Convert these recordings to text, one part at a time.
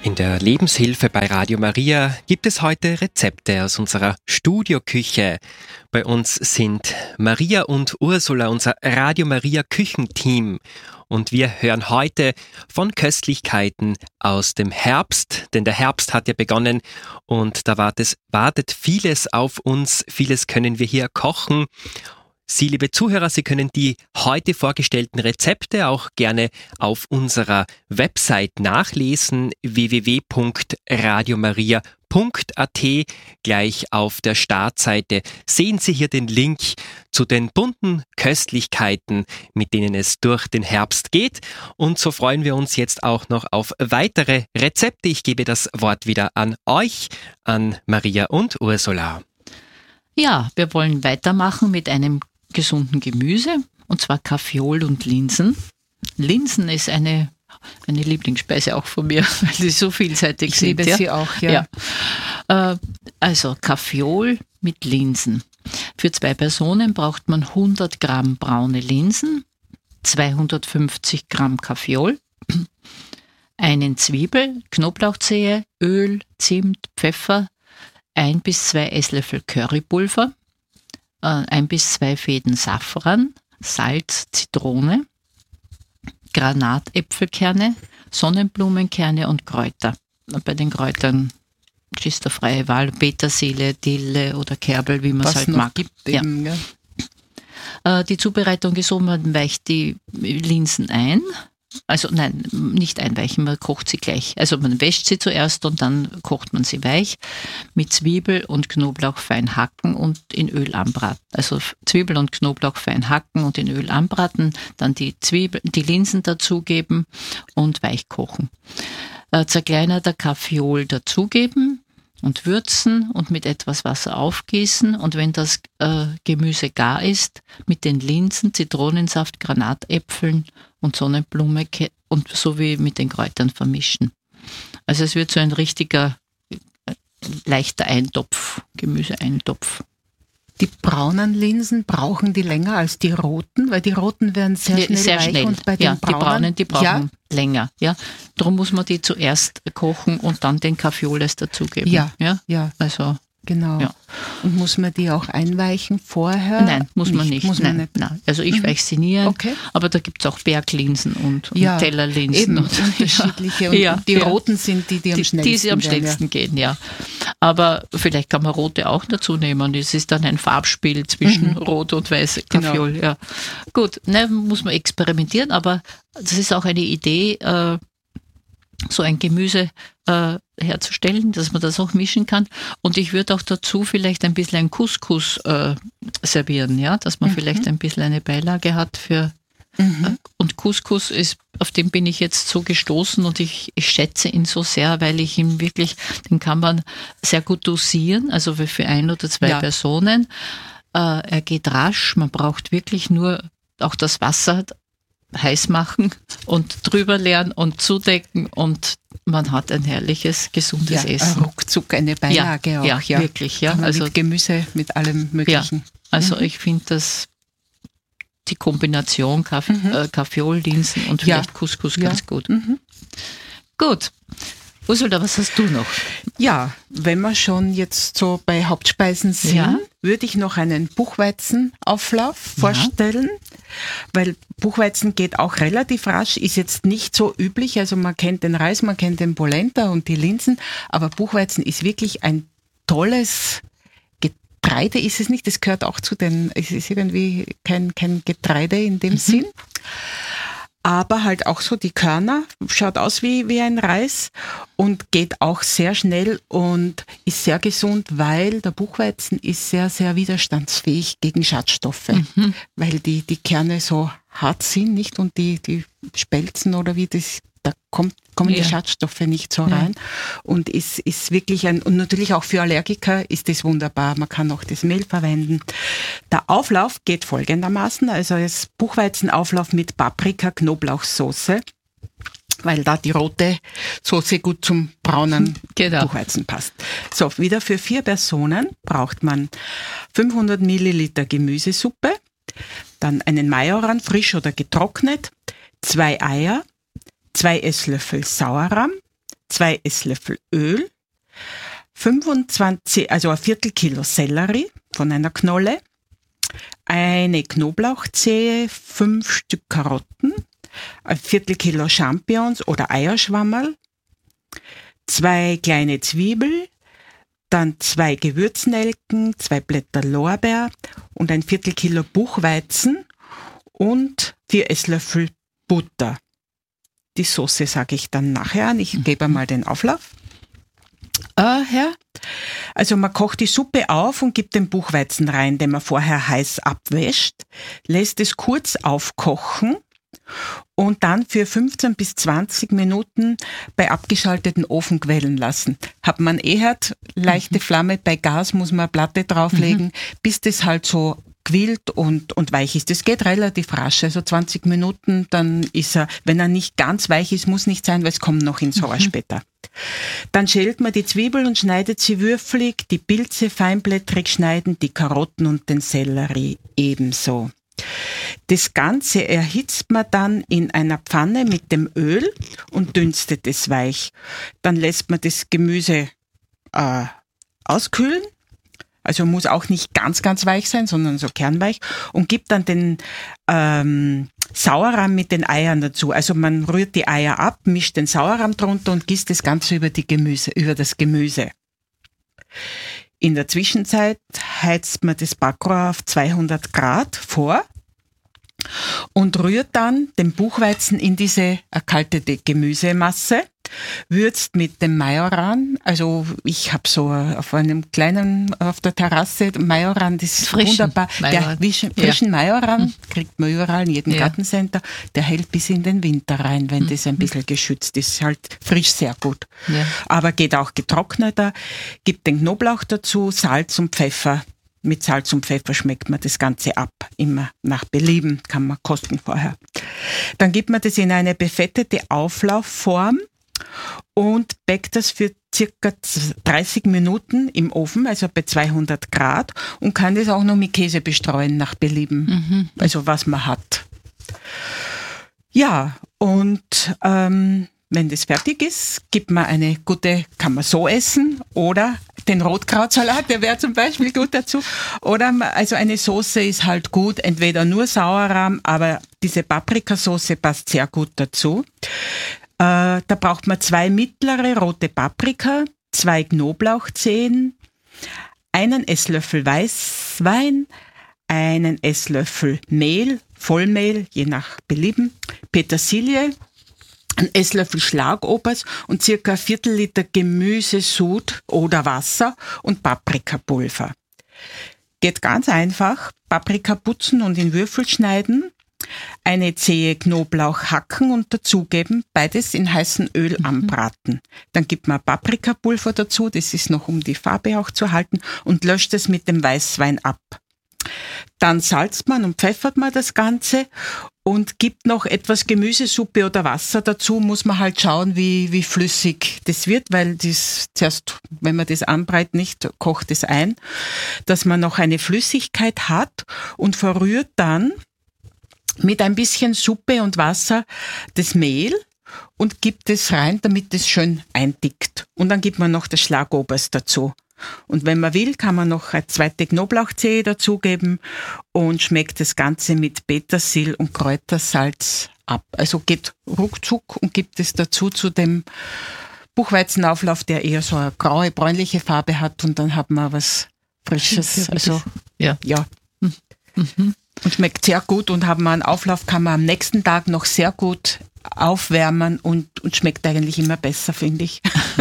In der Lebenshilfe bei Radio Maria gibt es heute Rezepte aus unserer Studioküche. Bei uns sind Maria und Ursula, unser Radio Maria Küchenteam. Und wir hören heute von Köstlichkeiten aus dem Herbst, denn der Herbst hat ja begonnen und da wartet vieles auf uns, vieles können wir hier kochen. Sie, liebe Zuhörer, Sie können die heute vorgestellten Rezepte auch gerne auf unserer Website nachlesen, www.radiomaria.at. Gleich auf der Startseite sehen Sie hier den Link zu den bunten Köstlichkeiten, mit denen es durch den Herbst geht. Und so freuen wir uns jetzt auch noch auf weitere Rezepte. Ich gebe das Wort wieder an euch, an Maria und Ursula. Ja, wir wollen weitermachen mit einem gesunden Gemüse, und zwar Kaffeeol und Linsen. Linsen ist eine Lieblingsspeise auch von mir, weil sie so vielseitig sind. Ich liebe sie auch, ja. Also Kaffeeol mit Linsen. Für 2 Personen braucht man 100 Gramm braune Linsen, 250 Gramm Kaffeeol, einen Zwiebel, Knoblauchzehe, Öl, Zimt, Pfeffer, 1 bis 2 Esslöffel Currypulver, 1 bis 2 Fäden Safran, Salz, Zitrone, Granatäpfelkerne, Sonnenblumenkerne und Kräuter. Bei den Kräutern ist der freie Wahl, Petersilie, Dille oder Kerbel, wie man es halt mag. Gibt eben, ja. Die Zubereitung ist so, man weicht die Linsen ein. Also nein, nicht einweichen, man kocht sie gleich. Also man wäscht sie zuerst und dann kocht man sie weich mit Zwiebel und Knoblauch fein hacken und in Öl anbraten. Also Zwiebel und Knoblauch fein hacken und in Öl anbraten, dann die Linsen dazugeben und weich kochen. Zerkleinerter Kaffeeol dazugeben und würzen und mit etwas Wasser aufgießen, und wenn das Gemüse gar ist, mit den Linsen, Zitronensaft, Granatäpfeln und Sonnenblume und sowie mit den Kräutern vermischen. Also es wird so ein richtiger leichter Eintopf, Gemüseeintopf. Die braunen Linsen, brauchen die länger als die roten? Weil die roten werden sehr schnell weich. Und bei den die brauchen länger. Ja. Darum muss man die zuerst kochen und dann den Kaffeeol dazugeben. Ja. Also, genau. Ja. Und muss man die auch einweichen vorher? Nein, muss man nicht. Nein. Also ich weiche sie nie ein, aber da gibt es auch Berglinsen und Tellerlinsen. Eben, und unterschiedliche. Und die roten sind die am schnellsten Die am schnellsten gehen, ja. Aber vielleicht kann man rote auch dazu nehmen. Es ist dann ein Farbspiel zwischen rot und weiß Kaffeeol. Genau. Ja. Gut, muss man experimentieren, aber das ist auch eine Idee, so ein Gemüse herzustellen, dass man das auch mischen kann. Und ich würde auch dazu vielleicht ein bisschen ein Couscous servieren, ja, dass man vielleicht ein bisschen eine Beilage hat für. Und Couscous auf den bin ich jetzt so gestoßen, und ich schätze ihn so sehr, weil ich ihn wirklich, den kann man sehr gut dosieren, also für 1 oder 2 Personen. Er geht rasch, man braucht wirklich nur auch das Wasser heiß machen und drüber leeren und zudecken, und man hat ein herrliches, gesundes Essen. Ruckzuck eine Beilage auch. Ja, wirklich. Ja. Also mit Gemüse, mit allem Möglichen. Ja, also ich finde, dass die Kombination Kaffeeol, Linsen und vielleicht Couscous ganz gut. Gut. Ursula, was hast du noch? Ja, wenn wir schon jetzt so bei Hauptspeisen sind, würde ich noch einen Buchweizenauflauf vorstellen, weil Buchweizen geht auch relativ rasch, ist jetzt nicht so üblich, also man kennt den Reis, man kennt den Polenta und die Linsen, aber Buchweizen ist wirklich ein tolles Getreide, ist es nicht, das gehört auch zu es ist irgendwie kein Getreide in dem Sinn. Aber halt auch so die Körner, schaut aus wie ein Reis und geht auch sehr schnell und ist sehr gesund, weil der Buchweizen ist sehr, sehr widerstandsfähig gegen Schadstoffe, weil die Kerne so hart sind, nicht? Und die Spelzen oder wie das, da kommen die Schadstoffe nicht so rein, und ist wirklich und natürlich auch für Allergiker ist das wunderbar. Man kann auch das Mehl verwenden. Der Auflauf geht folgendermaßen, also das Buchweizenauflauf mit Paprika, Knoblauchsoße, weil da die rote Soße gut zum braunen Buchweizen passt. So, wieder für 4 Personen braucht man 500 Milliliter Gemüsesuppe, dann einen Majoran, frisch oder getrocknet, 2 Eier, 2 Esslöffel Sauerrahm, 2 Esslöffel Öl, 25, also ein Viertelkilo Sellerie von einer Knolle, eine Knoblauchzehe, 5 Stück Karotten, ein Viertelkilo Champignons oder Eierschwammerl, 2 kleine Zwiebeln, dann 2 Gewürznelken, 2 Blätter Lorbeer und ein Viertelkilo Buchweizen und 4 Esslöffel Butter. Die Soße sage ich dann nachher an. Ich gebe mal den Auflauf her. Also man kocht die Suppe auf und gibt den Buchweizen rein, den man vorher heiß abwäscht, lässt es kurz aufkochen und dann für 15 bis 20 Minuten bei abgeschalteten Ofen quellen lassen. Hat man Herd, leichte Flamme, bei Gas muss man eine Platte drauflegen, bis das halt so quillt und weich ist. Das geht relativ rasch, also 20 Minuten, dann ist er, wenn er nicht ganz weich ist, muss nicht sein, weil es kommt noch ins Sauer später. Dann schält man die Zwiebeln und schneidet sie würfelig, die Pilze feinblättrig schneiden, die Karotten und den Sellerie ebenso. Das Ganze erhitzt man dann in einer Pfanne mit dem Öl und dünstet es weich. Dann lässt man das Gemüse auskühlen. Also muss auch nicht ganz, ganz weich sein, sondern so kernweich. Und gibt dann den Sauerrahm mit den Eiern dazu. Also man rührt die Eier ab, mischt den Sauerrahm drunter und gießt das Ganze über das Gemüse. In der Zwischenzeit heizt man das Backrohr auf 200 Grad vor und rührt dann den Buchweizen in diese erkaltete Gemüsemasse, würzt mit dem Majoran. Also ich habe so auf der Terrasse Majoran, das ist wunderbar. Majoran. Der frischen Majoran kriegt man überall in jedem Gartencenter. Der hält bis in den Winter rein, wenn das ein bisschen geschützt ist. Halt frisch sehr gut. Ja. Aber geht auch getrockneter. Gibt den Knoblauch dazu, Salz und Pfeffer. Mit Salz und Pfeffer schmeckt man das Ganze ab. Immer nach Belieben, kann man kosten vorher. Dann gibt man das in eine befettete Auflaufform und backt das für circa 30 Minuten im Ofen, also bei 200 Grad, und kann das auch noch mit Käse bestreuen nach Belieben, also was man hat. Ja, und wenn das fertig ist, gibt man kann man so essen oder den Rotkrautsalat, der wäre zum Beispiel gut dazu. Oder also eine Soße ist halt gut, entweder nur Sauerrahm, aber diese Paprikasauce passt sehr gut dazu. Da braucht man 2 mittlere rote Paprika, 2 Knoblauchzehen, einen Esslöffel Weißwein, einen Esslöffel Mehl, Vollmehl, je nach Belieben, Petersilie, ein Esslöffel Schlagobers und circa ein Viertel-Liter Gemüsesud oder Wasser und Paprikapulver. Geht ganz einfach. Paprika putzen und in Würfel schneiden, eine Zehe Knoblauch hacken und dazugeben, beides in heißem Öl anbraten. Dann gibt man Paprikapulver dazu, das ist noch, um die Farbe auch zu halten, und löscht es mit dem Weißwein ab. Dann salzt man und pfeffert man das Ganze und gibt noch etwas Gemüsesuppe oder Wasser dazu. Muss man halt schauen, wie flüssig das wird, weil das zuerst, wenn man das anbrät, nicht kocht es ein, dass man noch eine Flüssigkeit hat und verrührt dann mit ein bisschen Suppe und Wasser das Mehl und gibt es rein, damit es schön eindickt. Und dann gibt man noch das Schlagobers dazu. Und wenn man will, kann man noch eine zweite Knoblauchzehe dazugeben und schmeckt das Ganze mit Petersil und Kräutersalz ab. Also geht ruckzuck und gibt es dazu zu dem Buchweizenauflauf, der eher so eine graue, bräunliche Farbe hat, und dann hat man was Frisches. Also ja. Und schmeckt sehr gut, und haben wir einen Auflauf, kann man am nächsten Tag noch sehr gut aufwärmen und schmeckt eigentlich immer besser, finde ich.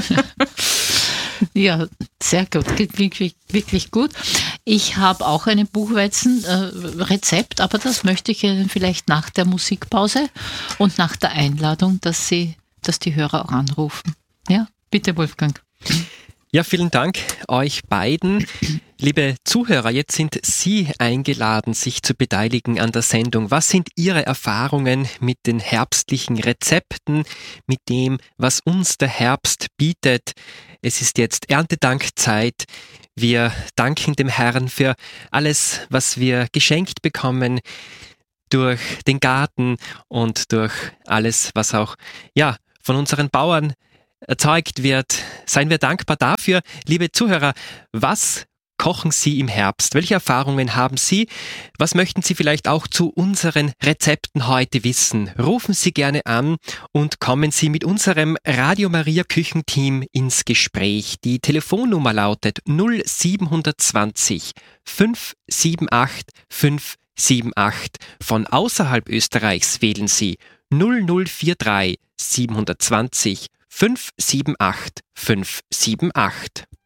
Ja, sehr gut, geht wirklich, wirklich gut. Ich habe auch ein Buchweizen-Rezept, aber das möchte ich Ihnen vielleicht nach der Musikpause und nach der Einladung, dass die Hörer auch anrufen. Ja, bitte, Wolfgang. Ja, vielen Dank euch beiden. Liebe Zuhörer, jetzt sind Sie eingeladen, sich zu beteiligen an der Sendung. Was sind Ihre Erfahrungen mit den herbstlichen Rezepten, mit dem, was uns der Herbst bietet? Es ist jetzt Erntedankzeit. Wir danken dem Herrn für alles, was wir geschenkt bekommen durch den Garten und durch alles, was auch von unseren Bauern erzeugt wird. Seien wir dankbar dafür. Liebe Zuhörer, was kochen Sie im Herbst? Welche Erfahrungen haben Sie? Was möchten Sie vielleicht auch zu unseren Rezepten heute wissen? Rufen Sie gerne an und kommen Sie mit unserem Radio Maria Küchenteam ins Gespräch. Die Telefonnummer lautet 0720 578 578. Von außerhalb Österreichs wählen Sie 0043 720 578 578.